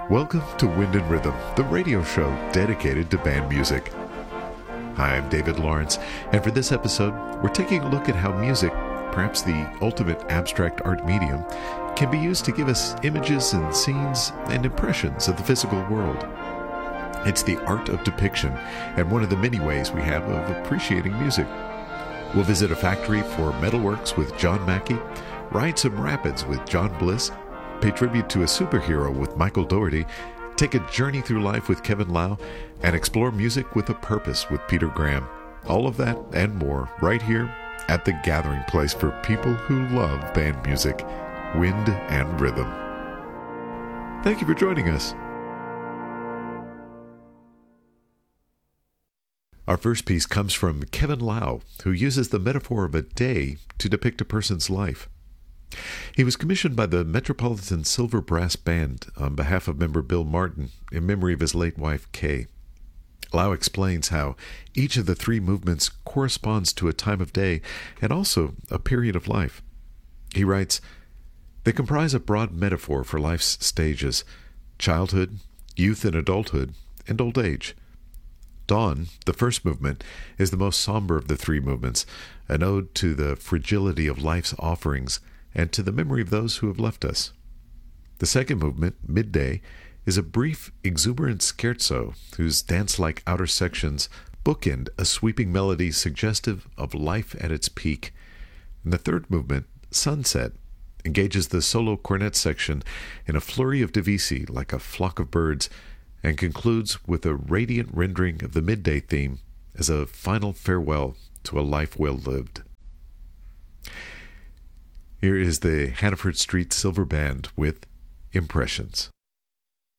Welcome to Wind and Rhythm, the radio show dedicated to band music. I'm David Lawrence, and for this episode, we're taking a look at how music, perhaps the ultimate abstract art medium, can be used to give us images and scenes and impressions of the physical world. It's the art of depiction, and one of the many ways we have of appreciating music. We'll visit a factory for metalworks with John Mackey, ride some rapids with John Bliss, pay tribute to a superhero with Michael Dougherty, take a journey through life with Kevin Lau, and explore music with a purpose with Peter Graham. All of that and more right here at the gathering place for people who love band music, Wind and Rhythm. Thank you for joining us. Our first piece comes from Kevin Lau, who uses the metaphor of a day to depict a person's life. He was commissioned by the Metropolitan Silver Brass Band on behalf of member Bill Martin in memory of his late wife, Kay. Lau explains how each of the three movements corresponds to a time of day and also a period of life. He writes, "They comprise a broad metaphor for life's stages: childhood, youth and adulthood, and old age. Dawn, the first movement, is the most somber of the three movements, an ode to the fragility of life's offerings and to the memory of those who have left us. The second movement, Midday, is a brief, exuberant scherzo whose dance-like outer sections bookend a sweeping melody suggestive of life at its peak. And the third movement, Sunset, engages the solo cornet section in a flurry of divisi like a flock of birds and concludes with a radiant rendering of the midday theme as a final farewell to a life well lived." Here is the Hannaford Street Silver Band with Impressions.